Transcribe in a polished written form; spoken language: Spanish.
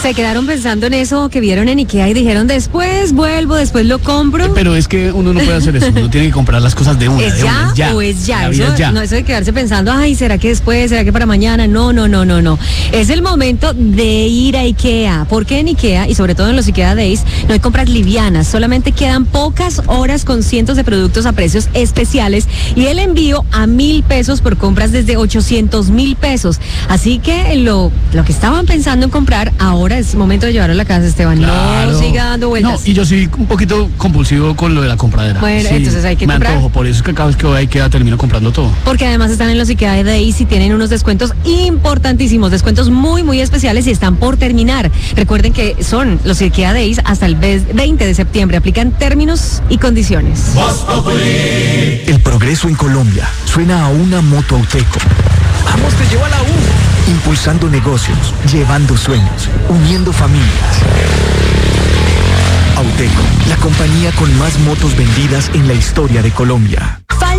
Se quedaron pensando en eso que vieron en Ikea y dijeron, después vuelvo, después lo compro. Pero es que uno no puede hacer eso, uno tiene que comprar las cosas de una. ¿Es ya o es ya? La vida es ya. No, eso de quedarse pensando, ay, ¿será que después? ¿Será que para mañana? No. Es el momento de ir a Ikea, porque en Ikea, y sobre todo en los Ikea Days, no hay compras livianas, solamente quedan pocas horas con cientos de productos a precios especiales y el envío a 1,000 pesos por compras desde 800,000 pesos. Así que lo que estaban pensando en comprar, ahora es momento de llevarlo a la casa, Esteban. Claro. No siga dando vueltas. No, y yo soy un poquito compulsivo con lo de la compradera. Bueno, Sí, entonces hay que comprar. Me antojo, por eso es que cada vez que voy a Ikea termino comprando todo. Porque además están en los Ikea Days y tienen unos descuentos importantísimos, descuentos muy, muy especiales y están por terminar. Recuerden que son los Ikea Days hasta el 20 de septiembre. Aplican términos y condiciones. El progreso en Colombia suena a una moto Auteco. ¡Vamos, te llevo a la U! Impulsando negocios, llevando sueños, uniendo familias. Auteco, la compañía con más motos vendidas en la historia de Colombia.